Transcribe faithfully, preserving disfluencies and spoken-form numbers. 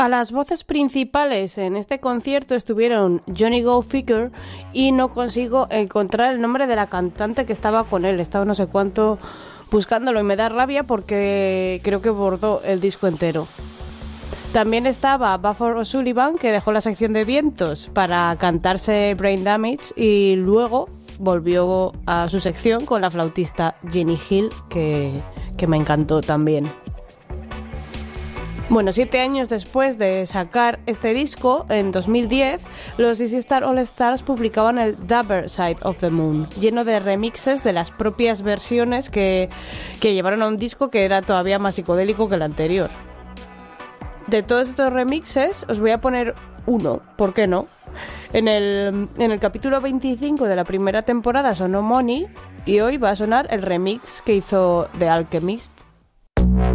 A las voces principales en este concierto estuvieron Johnny Go Figure y no consigo encontrar el nombre de la cantante que estaba con él. Estaba no sé cuánto buscándolo y me da rabia porque creo que bordó el disco entero. También estaba Buford O'Sullivan, que dejó la sección de vientos para cantarse Brain Damage y luego volvió a su sección con la flautista Jenny Hill, que, que me encantó también. Bueno, siete años después de sacar este disco, en dos mil diez, los Easy Star All Stars publicaban el Dapper Side of the Moon, lleno de remixes de las propias versiones que, que llevaron a un disco que era todavía más psicodélico que el anterior. De todos estos remixes, os voy a poner uno, ¿por qué no? En el, en el capítulo veinticinco de la primera temporada sonó Money y hoy va a sonar el remix que hizo The Alchemist.